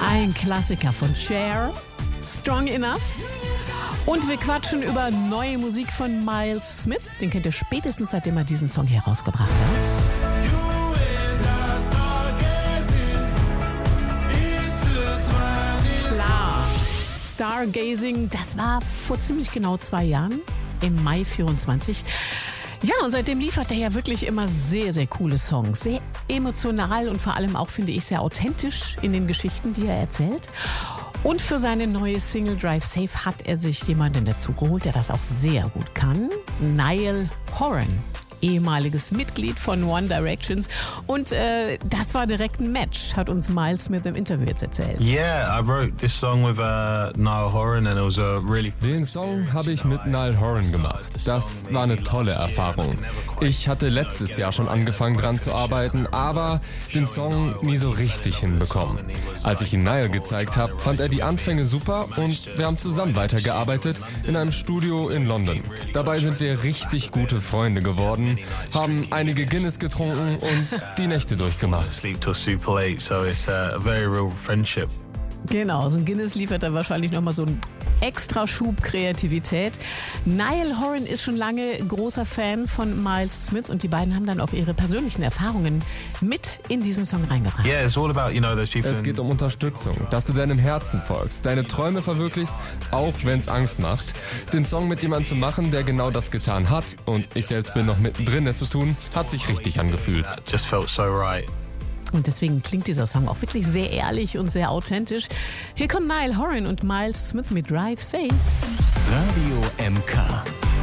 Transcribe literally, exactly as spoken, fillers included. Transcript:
Ein Klassiker von Cher, Strong Enough. Und wir quatschen über neue Musik von Miles Smith. Den kennt ihr spätestens, seitdem er diesen Song herausgebracht hat. Klar, Stargazing, das war vor ziemlich genau zwei Jahren, im Mai vierundzwanzig. Ja, und seitdem liefert er ja wirklich immer sehr, sehr coole Songs. Sehr emotional und vor allem auch, finde ich, sehr authentisch in den Geschichten, die er erzählt. Und für seine neue Single Drive Safe hat er sich jemanden dazu geholt, der das auch sehr gut kann. Niall Horan, ehemaliges Mitglied von One Direction. Und äh, das war direkt ein Match, hat uns Miles Smith im Interview jetzt erzählt. Yeah, I wrote this song with uh, Niall Horan and it was a really. Den Song habe ich mit Niall Horan gemacht. Das war eine tolle Erfahrung. Ich hatte letztes Jahr schon angefangen dran zu arbeiten, aber den Song nie so richtig hinbekommen. Als ich ihn Niall gezeigt habe, fand er die Anfänge super und wir haben zusammen weitergearbeitet in einem Studio in London. Dabei sind wir richtig gute Freunde geworden, haben einige Guinness getrunken und die Nächte durchgemacht. Sleep till super late, so it's a very real friendship. Genau, so ein Guinness liefert da wahrscheinlich nochmal so einen extra Schub Kreativität. Niall Horan ist schon lange großer Fan von Miles Smith und die beiden haben dann auch ihre persönlichen Erfahrungen mit in diesen Song reingebracht. Yeah, it's all about, you know, those people. Es geht um Unterstützung, dass du deinem Herzen folgst, deine Träume verwirklichst, auch wenn es Angst macht. Den Song mit jemandem zu machen, der genau das getan hat, und ich selbst bin noch mittendrin, es zu tun, hat sich richtig angefühlt. Just felt so right. Und deswegen klingt dieser Song auch wirklich sehr ehrlich und sehr authentisch. Hier kommen Niall Horan und Miles Smith mit Drive Safe. Radio M K.